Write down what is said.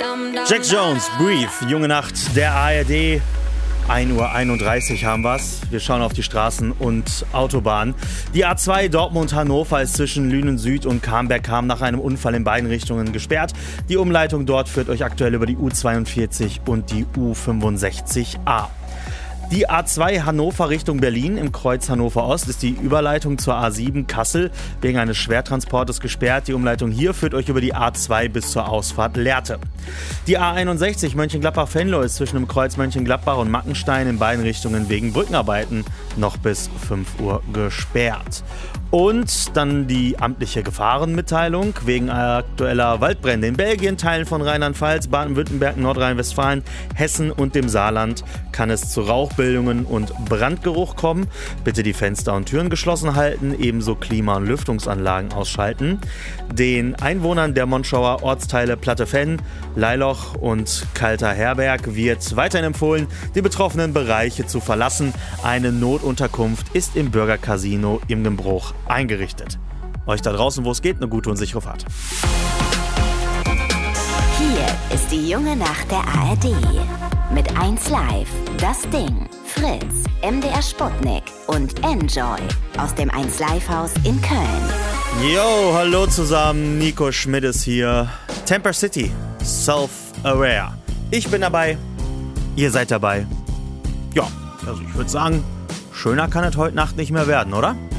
Jack Jones, Breathe, Junge Nacht, der ARD. 1:31 Uhr haben wir's. Wir schauen auf die Straßen und Autobahnen. Die A2 Dortmund-Hannover ist zwischen Lünen Süd und Camberg nach einem Unfall in beiden Richtungen gesperrt. Die Umleitung dort führt euch aktuell über die U42 und die U65A. Die A2 Hannover Richtung Berlin im Kreuz Hannover Ost ist die Überleitung zur A7 Kassel wegen eines Schwertransportes gesperrt. Die Umleitung hier führt euch über die A2 bis zur Ausfahrt Lehrte. Die A61 Mönchengladbach-Venlo ist zwischen dem Kreuz Mönchengladbach und Mackenstein in beiden Richtungen wegen Brückenarbeiten noch bis 5 Uhr gesperrt. Und dann die amtliche Gefahrenmitteilung wegen aktueller Waldbrände in Belgien, Teilen von Rheinland-Pfalz, Baden-Württemberg, Nordrhein-Westfalen, Hessen und dem Saarland kann es zu Rauchbildungen und Brandgeruch kommen. Bitte die Fenster und Türen geschlossen halten, ebenso Klima- und Lüftungsanlagen ausschalten. Den Einwohnern der Monschauer Ortsteile Plattefenn, Leiloch und Kalter Herberg wird weiterhin empfohlen, die betroffenen Bereiche zu verlassen. Eine Notunterkunft ist im Bürgercasino im Gembruch eingerichtet. Euch da draußen, wo es geht, eine gute und sichere Fahrt. Hier ist die junge Nacht der ARD. Mit 1Live, Das Ding, Fritz, MDR Sputnik und Enjoy aus dem 1Live-Haus in Köln. Yo, hallo zusammen, Nico Schmidt ist hier. Temper City, Self-Aware. Ich bin dabei, ihr seid dabei. Ja, also ich würde sagen, schöner kann es heute Nacht nicht mehr werden, oder?